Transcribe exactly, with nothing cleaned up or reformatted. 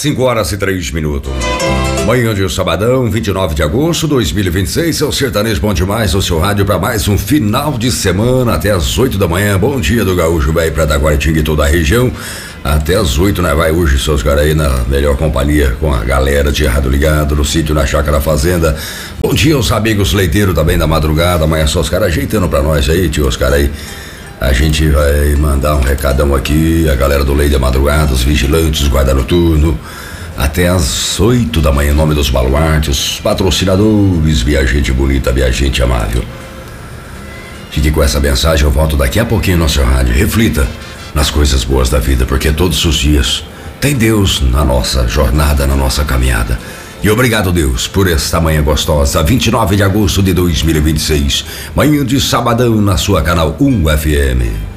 cinco horas e três minutos. Manhã de sabadão, vinte e nove de agosto de dois mil e vinte e seis. Seu sertanejo bom demais, o seu rádio para mais um final de semana até as oito da manhã. Bom dia do Gaúcho, velho, pra Taguatinga e toda a região. Até as oito, né? Vai hoje, seus caras aí na melhor companhia com a galera de Rádio Ligado, no sítio, na Chácara Fazenda. Bom dia, os amigos leiteiros também da madrugada. Amanhã só os caras ajeitando pra nós aí, tio, os caras aí. A gente vai mandar um recadão aqui, a galera do Leite da Madrugada, os vigilantes, guarda noturno, até as oito da manhã, em nome dos baluartes, patrocinadores, viajante bonita, viajante amável. Fique com essa mensagem, eu volto daqui a pouquinho no nosso rádio. Reflita nas coisas boas da vida, porque todos os dias tem Deus na nossa jornada, na nossa caminhada. E obrigado, Deus, por esta manhã gostosa, vinte e nove de agosto de dois mil e vinte e seis, manhã de sabadão na sua Canal um F M.